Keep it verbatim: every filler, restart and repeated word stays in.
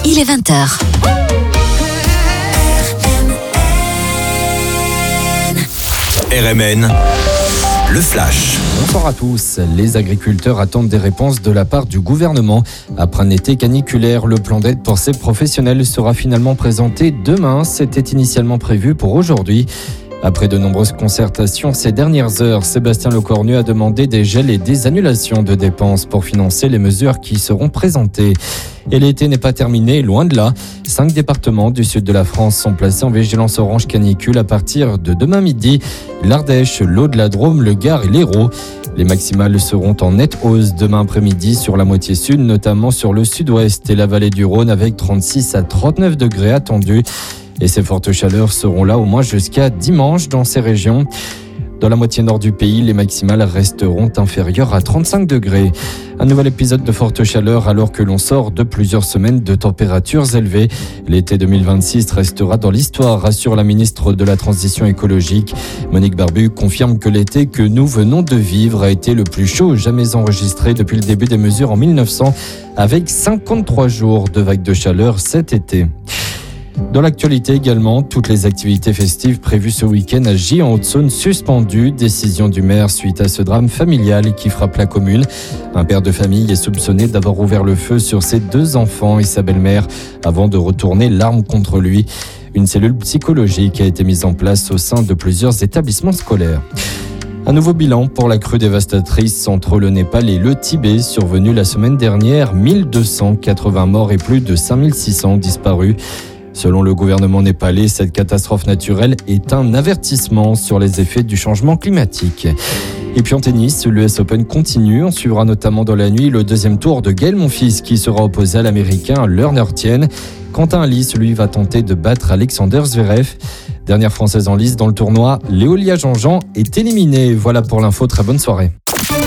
il est vingt heures. R M N, le flash. Bonsoir à tous. Les agriculteurs attendent des réponses de la part du gouvernement. Après un été caniculaire, le plan d'aide pour ces professionnels sera finalement présenté demain. C'était initialement prévu pour aujourd'hui. Après de nombreuses concertations ces dernières heures, Sébastien Lecornu a demandé des gels et des annulations de dépenses pour financer les mesures qui seront présentées. Et l'été n'est pas terminé, loin de là. Cinq départements du sud de la France sont placés en vigilance orange canicule à partir de demain midi. L'Ardèche, l'Aude, la Drôme, le Gard et l'Hérault. Les maximales seront en nette hausse demain après-midi sur la moitié sud, notamment sur le sud-ouest et la vallée du Rhône avec trente-six à trente-neuf degrés attendus. Et ces fortes chaleurs seront là au moins jusqu'à dimanche dans ces régions. Dans la moitié nord du pays, les maximales resteront inférieures à trente-cinq degrés. Un nouvel épisode de forte chaleur alors que l'on sort de plusieurs semaines de températures élevées. L'été deux mille vingt-six restera dans l'histoire, rassure la ministre de la Transition écologique. Monique Barbu confirme que l'été que nous venons de vivre a été le plus chaud jamais enregistré depuis le début des mesures en mille neuf cents, avec cinquante-trois jours de vagues de chaleur cet été. Dans l'actualité également, toutes les activités festives prévues ce week-end à Gy en Haute-Saône suspendues. Décision du maire suite à ce drame familial qui frappe la commune. Un père de famille est soupçonné d'avoir ouvert le feu sur ses deux enfants et sa belle-mère avant de retourner l'arme contre lui. Une cellule psychologique a été mise en place au sein de plusieurs établissements scolaires. Un nouveau bilan pour la crue dévastatrice entre le Népal et le Tibet, survenue la semaine dernière. mille deux cent quatre-vingts morts et plus de cinq mille six cents disparus. Selon le gouvernement népalais, cette catastrophe naturelle est un avertissement sur les effets du changement climatique. Et puis en tennis, l'U S Open continue. On suivra notamment dans la nuit le deuxième tour de Gaël Monfils qui sera opposé à l'Américain Lerner Tien. Quentin Alice, lui, va tenter de battre Alexander Zverev. Dernière française en lice dans le tournoi, Léolia Jean-Jean est éliminée. Voilà pour l'info, très bonne soirée.